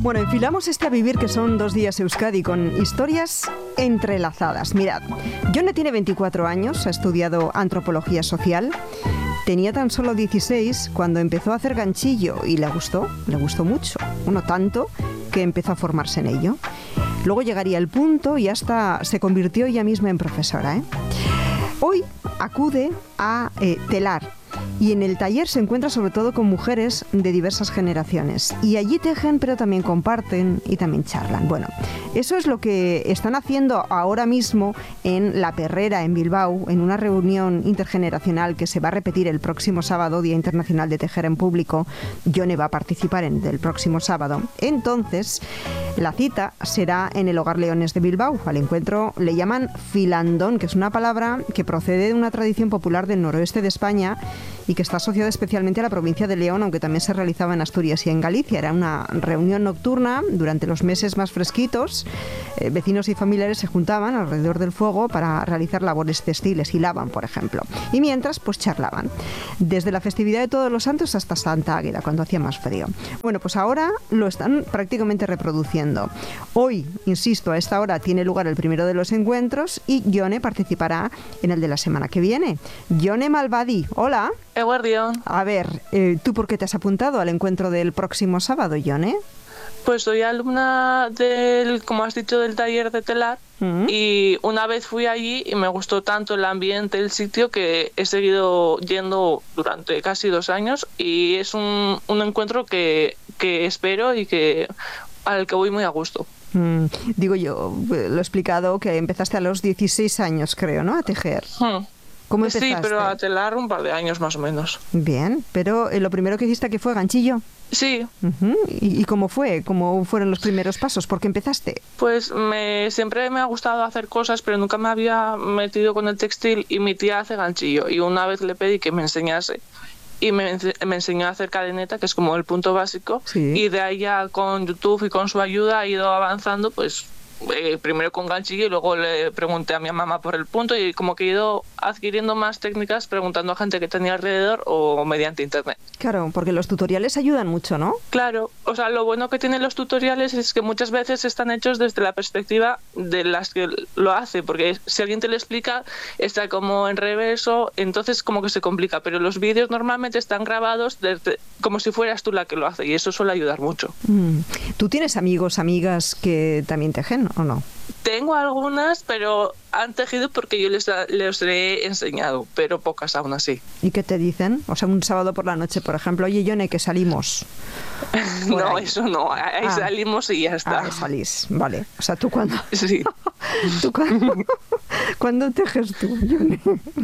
Bueno, enfilamos este A Vivir, que son 2 días Euskadi con historias entrelazadas. Mirad, Yone tiene 24 años, ha estudiado antropología social. Tenía tan solo 16 cuando empezó a hacer ganchillo y le gustó mucho. Bueno, tanto que empezó a formarse en ello. Luego llegaría el punto y hasta se convirtió ella misma en profesora, ¿eh? Hoy acude a telar y en el taller se encuentra sobre todo con mujeres de diversas generaciones. Y allí tejen, pero también comparten y también charlan. Bueno, eso es lo que están haciendo ahora mismo en La Perrera, en Bilbao, en una reunión intergeneracional que se va a repetir el próximo sábado, Día Internacional de Tejer en Público. Yone va a participar en el próximo sábado. Entonces, la cita será en el Hogar Leones de Bilbao. Al encuentro le llaman filandón, que es una palabra que procede de una tradición popular del noroeste de España y que está asociada especialmente a la provincia de León, aunque también se realizaba en Asturias y en Galicia. Era una reunión nocturna durante los meses más fresquitos. Vecinos y familiares se juntaban alrededor del fuego para realizar labores textiles, hilaban, por ejemplo. Y mientras, pues charlaban. Desde la festividad de Todos los Santos hasta Santa Águeda, cuando hacía más frío. Bueno, pues ahora lo están prácticamente reproduciendo. Hoy, insisto, a esta hora tiene lugar el primero de los encuentros y Yone participará en el de la semana que viene. Yone Malvadi, hola. Eguardión. A ver, ¿tú por qué te has apuntado al encuentro del próximo sábado, Yone? Pues soy alumna del, como has dicho, del taller de telar. Y una vez fui allí y me gustó tanto el ambiente, el sitio, que he seguido yendo durante casi 2 años y es un encuentro que espero y al que voy muy a gusto. Digo yo, lo he explicado, que empezaste a los 16 años, creo, ¿no? A tejer. ¿Cómo empezaste? Sí, pero a telar un par de años más o menos. Bien, pero lo primero que hiciste, ¿qué fue? ¿Ganchillo? Sí. ¿Y cómo fue? ¿Cómo fueron los primeros pasos? ¿Por qué empezaste? Pues siempre me ha gustado hacer cosas, pero nunca me había metido con el textil y mi tía hace ganchillo. Y una vez le pedí que me enseñase y me enseñó a hacer cadeneta, que es como el punto básico. Sí. Y de ahí ya con YouTube y con su ayuda ha ido avanzando, pues primero con ganchillo y luego le pregunté a mi mamá por el punto y como que he ido adquiriendo más técnicas preguntando a gente que tenía alrededor o mediante internet. Claro, porque los tutoriales ayudan mucho, ¿no? Claro, o sea, lo bueno que tienen los tutoriales es que muchas veces están hechos desde la perspectiva de las que lo hace, porque si alguien te lo explica está como en reverso, entonces como que se complica, pero los vídeos normalmente están grabados como si fueras tú la que lo hace y eso suele ayudar mucho. ¿Tú tienes amigos, amigas que también tejen o no? Tengo algunas, pero han tejido porque yo les he enseñado, pero pocas aún así. ¿Y qué te dicen? O sea, un sábado por la noche, por ejemplo, oye, Yone, que salimos. No, eso no, ahí salimos y ya está. Salís, vale. O sea, ¿tú cuándo? Sí. ¿Tú cuándo tejes tú, Yone?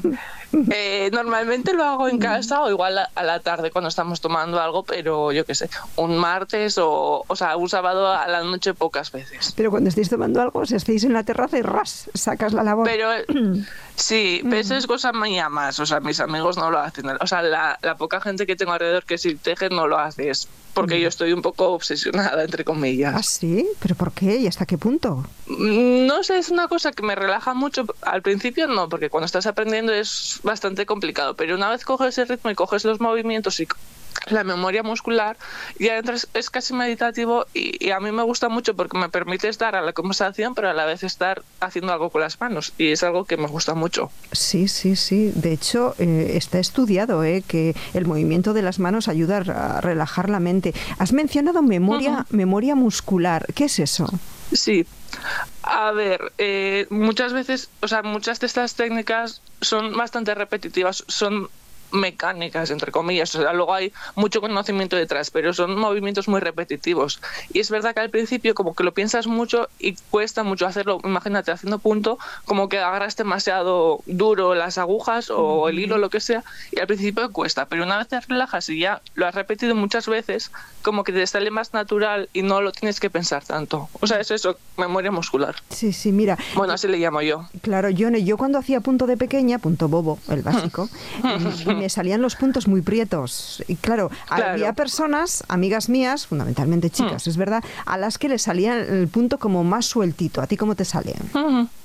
Normalmente lo hago en casa o igual a la tarde cuando estamos tomando algo, pero yo qué sé, un martes o sea, un sábado a la noche pocas veces. Pero cuando estéis tomando algo, o sea, estáis en la terraza y ras, sacas la labor. Pero sí, pero eso es cosa mía más, o sea, mis amigos no lo hacen, o sea, la poca gente que tengo alrededor que sí teje no lo hace, es porque yo estoy un poco obsesionada, entre comillas. ¿Ah, sí? ¿Pero por qué? ¿Y hasta qué punto? No sé, es una cosa que me relaja mucho. Al principio no, porque cuando estás aprendiendo es bastante complicado, pero una vez coges el ritmo y coges los movimientos y la memoria muscular, ya entras, es casi meditativo y a mí me gusta mucho porque me permite estar a la conversación, pero a la vez estar haciendo algo con las manos y es algo que me gusta mucho. Sí, sí, sí. De hecho, está estudiado que el movimiento de las manos ayuda a relajar la mente. Has mencionado memoria muscular. ¿Qué es eso? Sí. A ver, muchas veces, o sea, muchas de estas técnicas son bastante repetitivas, son mecánicas, entre comillas, o sea, luego hay mucho conocimiento detrás, pero son movimientos muy repetitivos y es verdad que al principio como que lo piensas mucho y cuesta mucho hacerlo. Imagínate haciendo punto, como que agarras demasiado duro las agujas o el hilo, lo que sea, y al principio cuesta, pero una vez te relajas y ya lo has repetido muchas veces, como que te sale más natural y no lo tienes que pensar tanto. O sea, es eso, memoria muscular. Sí, sí, mira. Bueno, así le llamo yo. Claro, yo cuando hacía punto de pequeña, punto bobo, el básico, me salían los puntos muy prietos. Y claro, había personas, amigas mías, fundamentalmente chicas, es verdad, a las que les salía el punto como más sueltito. ¿A ti cómo te sale?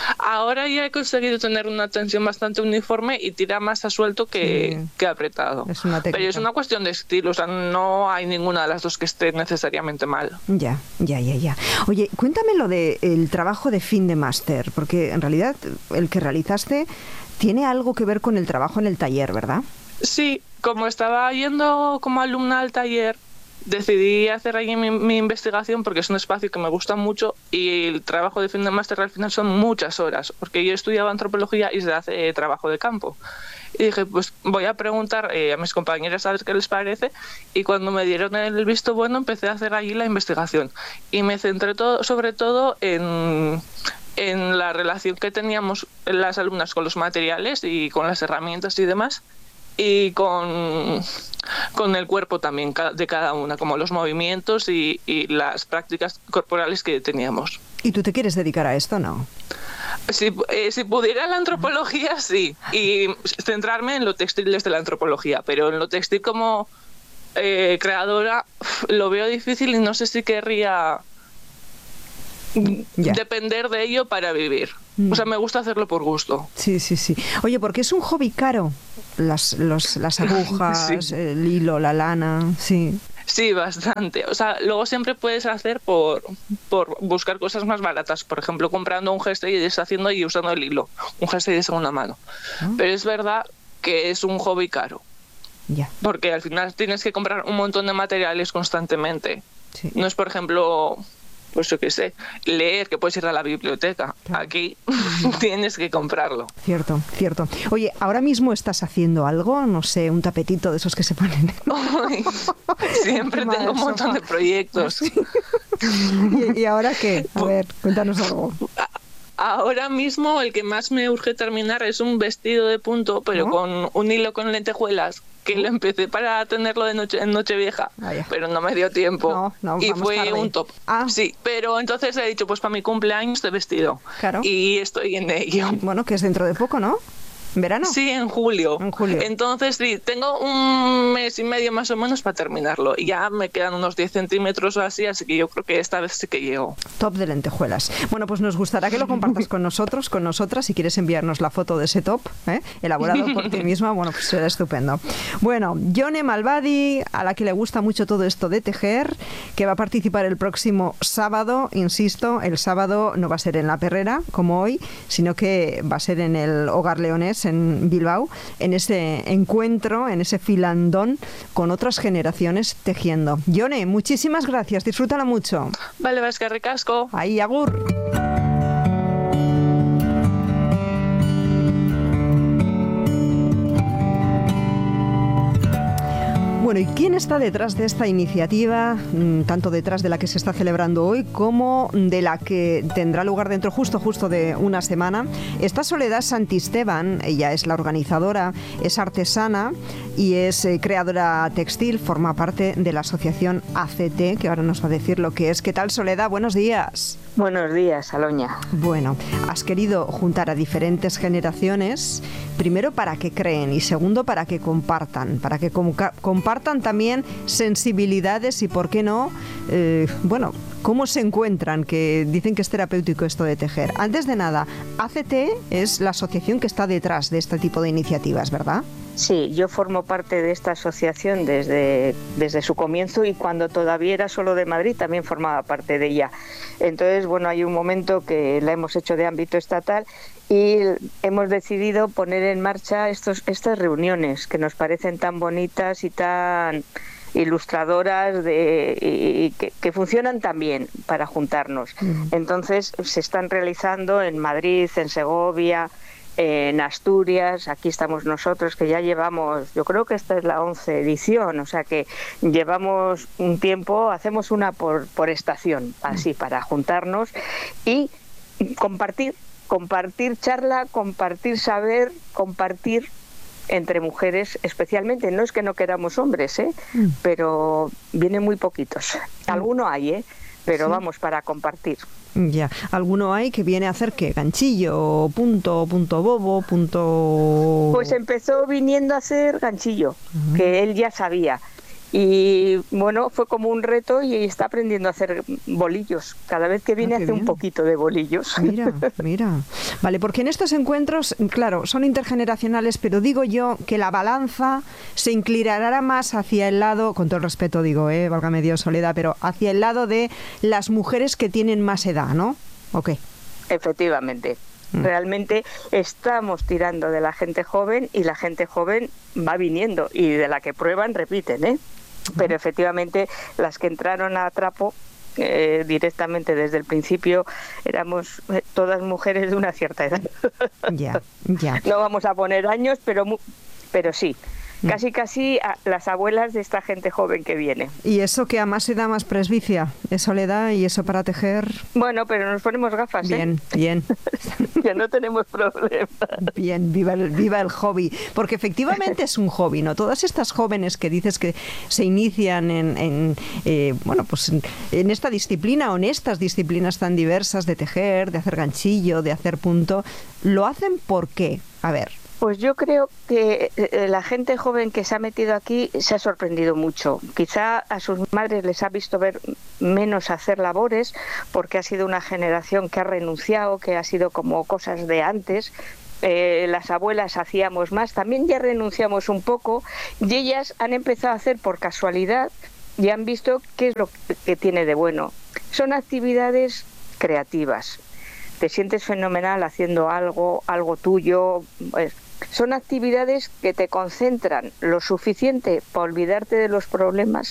Ahora ya he conseguido tener una tensión bastante uniforme y tira más a suelto que apretado. Es una técnica. Pero es una cuestión de estilo, o sea, no hay ninguna de las dos que esté necesariamente mal. Ya. Oye, cuéntame lo del trabajo de fin de máster, porque en realidad el que realizaste tiene algo que ver con el trabajo en el taller, ¿verdad? Sí, como estaba yendo como alumna al taller, decidí hacer allí mi investigación porque es un espacio que me gusta mucho y el trabajo de fin de máster al final son muchas horas, porque yo estudiaba antropología y se hace trabajo de campo. Y dije, pues voy a preguntar a mis compañeras a ver qué les parece, y cuando me dieron el visto bueno empecé a hacer allí la investigación y me centré sobre todo en la relación que teníamos las alumnas con los materiales y con las herramientas y demás, y con el cuerpo también de cada una, como los movimientos y las prácticas corporales que teníamos. ¿Y tú te quieres dedicar a esto, no? Si pudiera la antropología, sí, y centrarme en lo textil desde la antropología, pero en lo textil como creadora lo veo difícil y no sé si querría depender de ello para vivir. O sea, me gusta hacerlo por gusto. Sí. Oye, porque es un hobby caro, las agujas, sí. El hilo, la lana, sí. Sí, bastante. O sea, luego siempre puedes hacer por buscar cosas más baratas. Por ejemplo, comprando un jersey y deshaciendo y usando el hilo. Un jersey de segunda mano. Pero es verdad que es un hobby caro. Ya. Porque al final tienes que comprar un montón de materiales constantemente. Sí. No es, por ejemplo, pues yo qué sé, leer, que puedes ir a la biblioteca. Claro. Aquí tienes que comprarlo. Cierto. Oye, ¿ahora mismo estás haciendo algo? No sé, un tapetito de esos que se ponen. Ay, siempre tengo un montón de proyectos. ¿Sí? ¿Y ahora qué? A ver, cuéntanos algo. Ahora mismo el que más me urge terminar es un vestido de punto, pero con un hilo con lentejuelas, que lo empecé para tenerlo en Nochevieja, pero no me dio tiempo. No, y fue tarde. Un top. Sí, pero entonces he dicho, pues para mi cumpleaños de vestido. Claro. Y estoy en ello. Bueno, que es dentro de poco, ¿no? ¿En verano? Sí, en julio. Entonces, sí, tengo un mes y medio más o menos para terminarlo. Y ya me quedan unos 10 centímetros o así que yo creo que esta vez sí que llego. Top de lentejuelas. Bueno, pues nos gustará que lo compartas con nosotros, con nosotras. Si quieres enviarnos la foto de ese top, elaborado por ti misma, bueno, pues será estupendo. Bueno, Yone Malvadi, a la que le gusta mucho todo esto de tejer, que va a participar el próximo sábado, insisto, el sábado no va a ser en La Perrera, como hoy, sino que va a ser en el Hogar Leonés, en Bilbao, en ese encuentro, en ese filandón con otras generaciones tejiendo. Yone, muchísimas gracias, disfrútala mucho. Vale, eskerrik asko. Ahí, agur. Bueno, ¿y quién está detrás de esta iniciativa, tanto detrás de la que se está celebrando hoy como de la que tendrá lugar dentro justo de una semana? Está Soledad Santisteban, ella es la organizadora, es artesana y es creadora textil, forma parte de la asociación ACT, que ahora nos va a decir lo que es. ¿Qué tal, Soledad? Buenos días. Buenos días, Aloña. Bueno, has querido juntar a diferentes generaciones, primero para que creen y segundo para que compartan también sensibilidades y, ¿por qué no? ¿Cómo se encuentran? Que dicen que es terapéutico esto de tejer. Antes de nada, ACT es la asociación que está detrás de este tipo de iniciativas, ¿verdad? Sí, yo formo parte de esta asociación desde su comienzo, y cuando todavía era solo de Madrid también formaba parte de ella. Entonces, bueno, hay un momento que la hemos hecho de ámbito estatal y hemos decidido poner en marcha estas reuniones que nos parecen tan bonitas y tan ilustradoras y que funcionan tan bien para juntarnos. Entonces se están realizando en Madrid, en Segovia, en Asturias. Aquí estamos nosotros, que ya llevamos, yo creo que esta es la 11 edición, o sea que llevamos un tiempo, hacemos una por estación, así, para juntarnos y compartir charla, compartir saber, compartir entre mujeres especialmente. No es que no queramos hombres, pero vienen muy poquitos. Alguno hay, pero sí, vamos, para compartir. Ya, alguno hay que viene a hacer ¿qué? Ganchillo, punto bobo, punto... Pues empezó viniendo a hacer ganchillo, que él ya sabía. Y bueno, fue como un reto y está aprendiendo a hacer bolillos. Cada vez que viene hace un poquito de bolillos. Mira. Vale, porque en estos encuentros, claro, son intergeneracionales, pero digo yo que la balanza se inclinará más hacia el lado, con todo el respeto digo, válgame Dios, Soledad, pero hacia el lado de las mujeres que tienen más edad, ¿no? ¿O qué? Efectivamente. Realmente estamos tirando de la gente joven y la gente joven va viniendo y de la que prueban repiten, ¿eh? Pero efectivamente las que entraron a trapo directamente desde el principio éramos todas mujeres de una cierta edad. Ya. No vamos a poner años, pero sí. Casi las abuelas de esta gente joven que viene. Y eso que a más edad más presbicia, eso le da, y eso para tejer. Bueno, pero nos ponemos gafas, bien. Que no tenemos problema. Bien, viva el hobby, porque efectivamente es un hobby, ¿no? Todas estas jóvenes que dices que se inician en esta disciplina o en estas disciplinas tan diversas de tejer, de hacer ganchillo, de hacer punto, ¿lo hacen por qué? A ver. Pues yo creo que la gente joven que se ha metido aquí se ha sorprendido mucho. Quizá a sus madres les ha visto ver menos hacer labores porque ha sido una generación que ha renunciado, que ha sido como cosas de antes. Las abuelas hacíamos más, también ya renunciamos un poco y ellas han empezado a hacer por casualidad y han visto qué es lo que tiene de bueno. Son actividades creativas. Te sientes fenomenal haciendo algo tuyo. Son actividades que te concentran lo suficiente para olvidarte de los problemas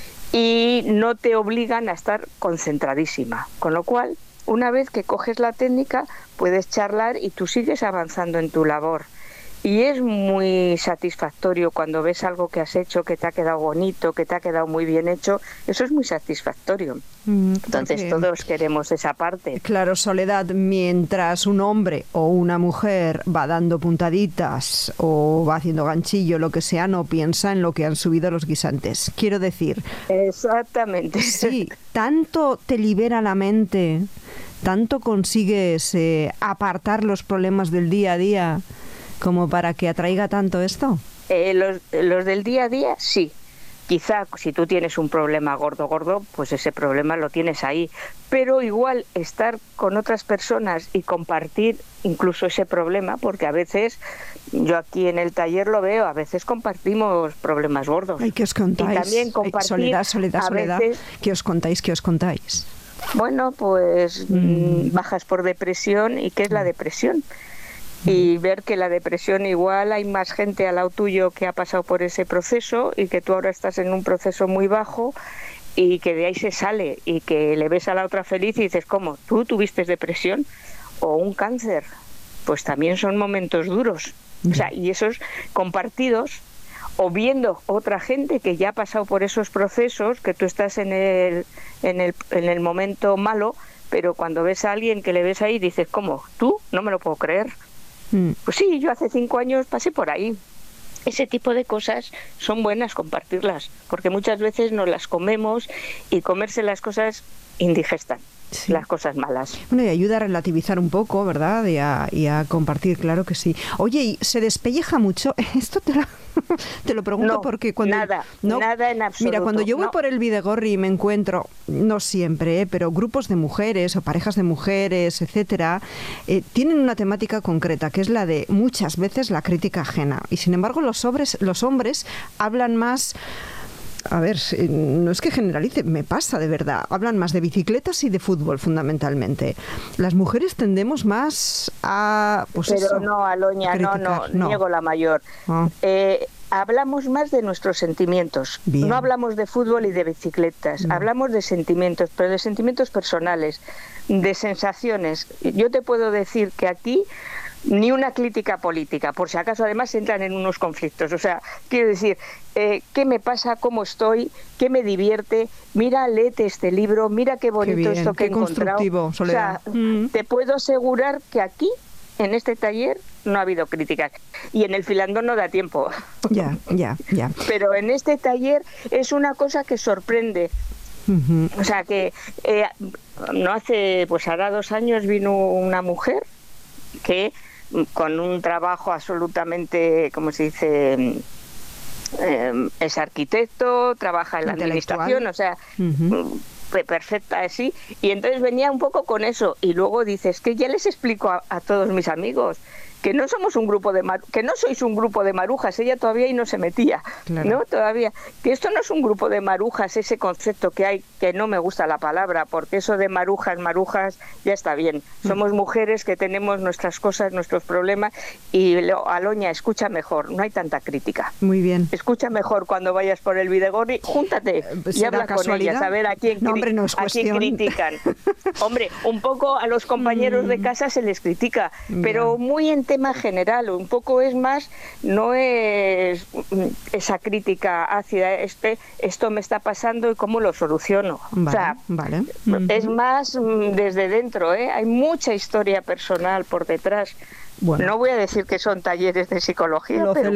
y no te obligan a estar concentradísima. Con lo cual, una vez que coges la técnica, puedes charlar y tú sigues avanzando en tu labor. Y es muy satisfactorio cuando ves algo que has hecho, que te ha quedado bonito, que te ha quedado muy bien hecho. Eso es muy satisfactorio. Entonces todos queremos esa parte. Claro, Soledad, mientras un hombre o una mujer va dando puntaditas o va haciendo ganchillo, lo que sea, no piensa en lo que han subido los guisantes. Quiero decir... Exactamente. Sí, tanto te libera la mente, tanto consigues apartar los problemas del día a día como para que atraiga tanto esto. Los del día a día, sí. Quizá si tú tienes un problema gordo, pues ese problema lo tienes ahí. Pero igual estar con otras personas y compartir incluso ese problema, porque a veces, yo aquí en el taller lo veo, a veces compartimos problemas gordos. Ay, ¿qué os contáis? Y también compartir Soledad, veces, ¿qué os contáis? Bueno, pues bajas por depresión. ¿Y qué es la depresión? Y ver que la depresión igual hay más gente al lado tuyo que ha pasado por ese proceso y que tú ahora estás en un proceso muy bajo y que de ahí se sale y que le ves a la otra feliz y dices, ¿cómo? ¿Tú tuviste depresión? ¿O un cáncer? Pues también son momentos duros. O sea, y esos compartidos o viendo otra gente que ya ha pasado por esos procesos, que tú estás en el momento malo, pero cuando ves a alguien que le ves ahí dices, ¿cómo? ¿Tú? No me lo puedo creer. Pues sí, yo hace 5 años pasé por ahí. Ese tipo de cosas son buenas compartirlas, porque muchas veces nos las comemos y comerse las cosas indigestan. Sí. Las cosas malas. Bueno, y ayuda a relativizar un poco, ¿verdad? Y a compartir, claro que sí. Oye, ¿y se despelleja mucho? Esto te lo pregunto no, porque cuando... Nada en absoluto. Mira, cuando yo voy por el Bidegorri y me encuentro, no siempre, pero grupos de mujeres o parejas de mujeres, etcétera, tienen una temática concreta, que es la de muchas veces la crítica ajena. Y sin embargo, los hombres hablan más... A ver, no es que generalice, me pasa de verdad. Hablan más de bicicletas y de fútbol, fundamentalmente. Las mujeres tendemos más a... Pues pero eso, no, Aloña, no, niego la mayor. Hablamos más de nuestros sentimientos. Bien. No hablamos de fútbol y de bicicletas. Hablamos de sentimientos, pero de sentimientos personales, de sensaciones. Yo te puedo decir que aquí... ni una crítica política, por si acaso además entran en unos conflictos. O sea, quiero decir, ¿qué me pasa? ¿Cómo estoy? ¿Qué me divierte? Mira, léete este libro, mira qué bonito qué bien, esto que he encontrado. Soledad. O sea, te puedo asegurar que aquí, en este taller, no ha habido críticas. Y en el filandón no da tiempo. Ya. Pero en este taller es una cosa que sorprende. O sea, que no hace, pues ahora 2 años vino una mujer que... con un trabajo absolutamente, ¿cómo se dice?, es arquitecto, trabaja en la administración, o sea, perfecta así, y entonces venía un poco con eso, y luego dices que ya les explico a todos mis amigos que no somos un grupo que no sois un grupo de marujas, ella todavía ahí no se metía, claro. ¿No? Todavía, que esto no es un grupo de marujas, ese concepto que hay, que no me gusta la palabra, porque eso de marujas, ya está bien, somos mujeres que tenemos nuestras cosas, nuestros problemas, y Aloña, escucha mejor, no hay tanta crítica. Muy bien. Escucha mejor cuando vayas por el Videgorri, júntate y habla con ellas, a ver a quién, a quién critican. Hombre, un poco a los compañeros de casa se les critica, pero muy en tema general, un poco es más, no es esa crítica ácida, esto me está pasando y cómo lo soluciono. Vale, o sea, vale. Es más desde dentro, hay mucha historia personal por detrás. Bueno, no voy a decir que son talleres de psicología, pero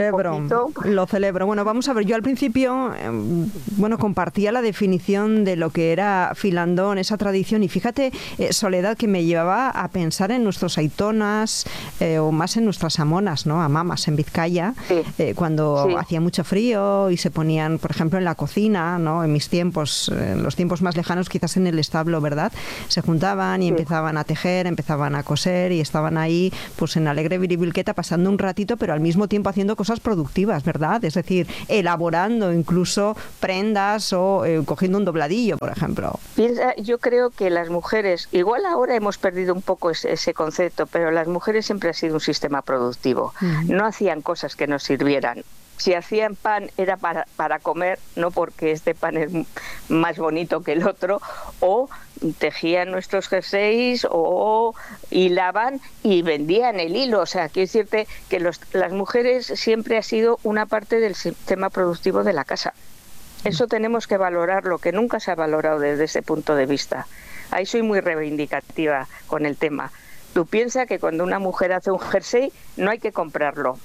lo celebro. Bueno, vamos a ver, yo al principio compartía la definición de lo que era filandón, esa tradición, y fíjate, Soledad, que me llevaba a pensar en nuestros aitonas o más en nuestras amonas, ¿no? Amamas en Vizcaya, cuando hacía mucho frío y se ponían, por ejemplo, en la cocina, ¿no? En mis tiempos, en los tiempos más lejanos, quizás en el establo, ¿verdad? Se juntaban y empezaban a tejer, empezaban a coser y estaban ahí, pues en alegre biribilqueta, pasando un ratito, pero al mismo tiempo haciendo cosas productivas, ¿verdad? Es decir, elaborando incluso prendas o cogiendo un dobladillo, por ejemplo. Yo creo que las mujeres, igual ahora hemos perdido un poco ese concepto, pero las mujeres siempre ha sido un sistema productivo. No hacían cosas que nos sirvieran. Si hacían pan era para comer, no porque este pan es más bonito que el otro, o tejían nuestros jerseys o hilaban y vendían el hilo. O sea, quiero decirte que las mujeres siempre ha sido una parte del sistema productivo de la casa. Eso tenemos que valorarlo, que nunca se ha valorado desde ese punto de vista. Ahí soy muy reivindicativa con el tema. Tú piensas que cuando una mujer hace un jersey no hay que comprarlo.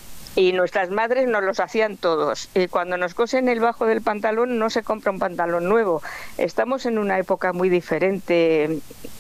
Y nuestras madres nos los hacían todos. Y cuando nos cosen el bajo del pantalón no se compra un pantalón nuevo. Estamos en una época muy diferente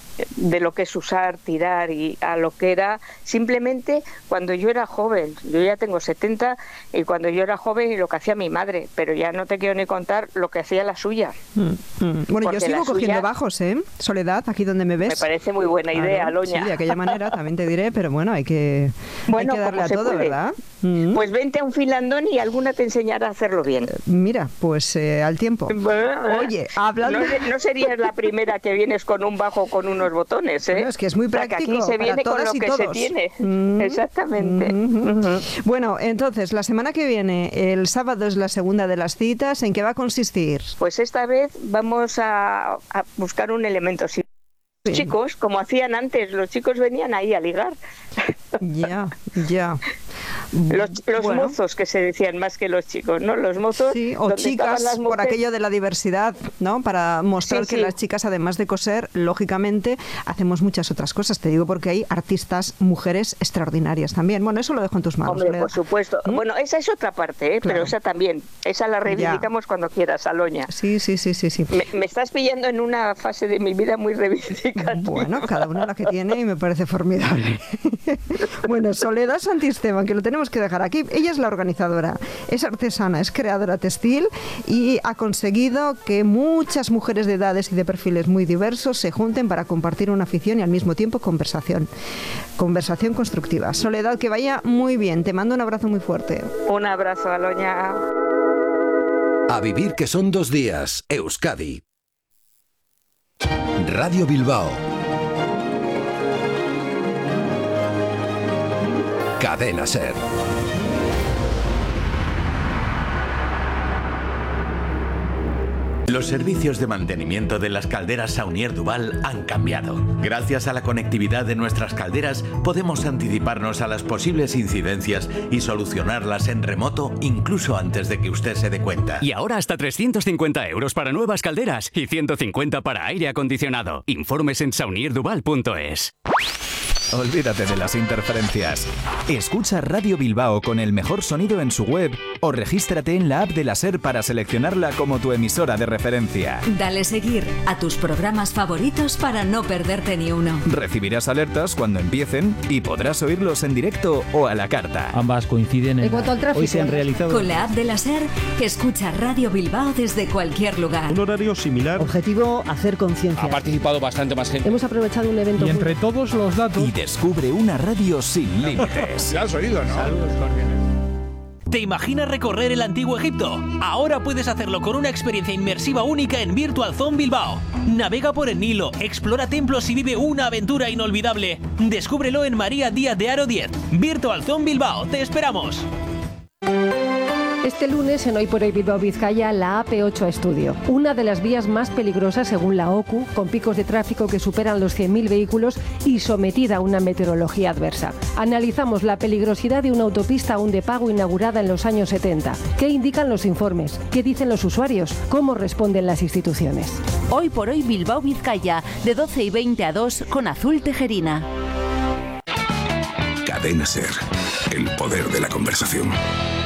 de lo que es usar, tirar y a lo que era simplemente cuando yo era joven. Yo ya tengo 70 y cuando yo era joven y lo que hacía mi madre, pero ya no te quiero ni contar lo que hacía la suya. Bueno, porque yo sigo cogiendo bajos, Soledad, aquí donde me ves. Me parece muy buena idea, Aloña. Sí, de aquella manera también te diré, pero bueno, hay que darle a todo, puede, ¿verdad? Pues vente a un filandón y alguna te enseñará a hacerlo bien. Mira, pues al tiempo. Oye, hablando... No serías la primera que vienes con un bajo con unos botones, Bueno, es que es muy práctico. Que aquí se viene con lo que se tiene. Exactamente. Bueno, entonces, la semana que viene, el sábado es la segunda de las citas. ¿En qué va a consistir? Pues esta vez vamos a buscar un elemento. Los chicos, como hacían antes, los chicos venían ahí a ligar. Ya. Los mozos, que se decían más que los chicos, ¿no? Los mozos. Sí, o chicas, por aquello de la diversidad, ¿no? Para mostrar que las chicas, además de coser, lógicamente, hacemos muchas otras cosas. Te digo porque hay artistas, mujeres extraordinarias también. Bueno, eso lo dejo en tus manos. Hombre, por supuesto. Bueno, esa es otra parte, claro. Pero esa también. Esa la reivindicamos cuando quieras, Aloña. Sí. Me estás pillando en una fase de mi vida muy reivindicativa. Bueno, cada uno la que tiene y me parece formidable. Bueno, Soledad Santisteban, que lo tenemos que dejar aquí. Ella es la organizadora, es artesana, es creadora textil y ha conseguido que muchas mujeres de edades y de perfiles muy diversos se junten para compartir una afición y al mismo tiempo conversación constructiva. Soledad, que vaya muy bien. Te mando un abrazo muy fuerte. Un abrazo, Aloña. A vivir que son 2 días. Euskadi. Radio Bilbao. Cadena SER. Los servicios de mantenimiento de las calderas Saunier Duval han cambiado. Gracias a la conectividad de nuestras calderas, podemos anticiparnos a las posibles incidencias y solucionarlas en remoto incluso antes de que usted se dé cuenta. Y ahora hasta 350 € para nuevas calderas y 150 para aire acondicionado. Informes en saunierduval.es. olvídate de las interferencias. Escucha Radio Bilbao con el mejor sonido en su web o regístrate en la app de la SER para seleccionarla como tu emisora de referencia. Dale seguir a tus programas favoritos para no perderte ni uno. Recibirás alertas cuando empiecen y podrás oírlos en directo o a la carta. Ambas coinciden en cuanto al tráfico, hoy se han realizado. Con la app de la SER, escucha Radio Bilbao desde cualquier lugar. Un horario similar. Objetivo, hacer conciencia. Ha participado bastante más gente. Hemos aprovechado un evento. Y entre todos los datos. Y descubre una radio sin límites. Ya has oído, ¿no? Saludos cordiales. ¿Te imaginas recorrer el antiguo Egipto? Ahora puedes hacerlo con una experiencia inmersiva única en Virtual Zone Bilbao. Navega por el Nilo, explora templos y vive una aventura inolvidable. Descúbrelo en María Díaz de Haro 10. Virtual Zone Bilbao, te esperamos. Este lunes en Hoy por Hoy Bilbao Vizcaya, la AP8 Estudio, una de las vías más peligrosas según la OCU, con picos de tráfico que superan los 100.000 vehículos y sometida a una meteorología adversa. Analizamos la peligrosidad de una autopista aún de pago inaugurada en los años 70. ¿Qué indican los informes? ¿Qué dicen los usuarios? ¿Cómo responden las instituciones? Hoy por Hoy Bilbao Vizcaya, de 12:20 a 2 con Azul Tejerina. Cadena SER, el poder de la conversación.